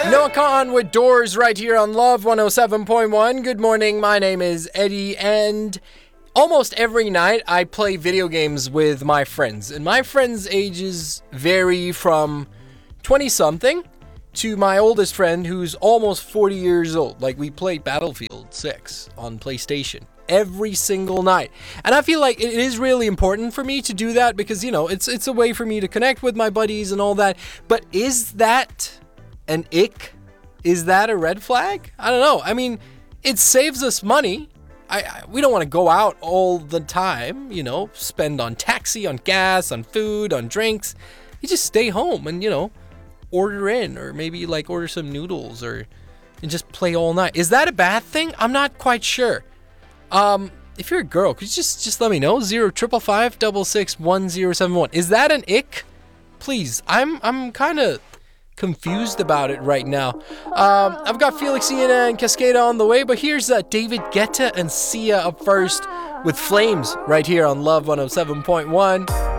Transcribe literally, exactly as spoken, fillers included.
Noah Khan with Doors right here on Love one oh seven point one. Good morning, my name is Eddie, and almost every night I play video games with my friends. And my friends' ages vary from twenty-something to my oldest friend who's almost forty years old. Like, we play Battlefield six on PlayStation every single night. And I feel like it is really important for me to do that because, you know, it's it's a way for me to connect with my buddies and all that. But is that an ick? Is that a red flag? I don't know. I mean, it saves us money. I, I we don't want to go out all the time, you know, spend on taxi, on gas, on food, on drinks. You just stay home and, you know, order in, or maybe like order some noodles, or and just play all night. Is that a bad thing? I'm not quite sure. Um, if you're a girl, could you just just let me know? Zero triple five double six one zero seven one. Is that an ick? Please, I'm I'm kind of confused about it right now. Um, I've got Felix Iana and Cascada on the way, but here's uh, David Guetta and Sia up first with Flames right here on Love one oh seven point one.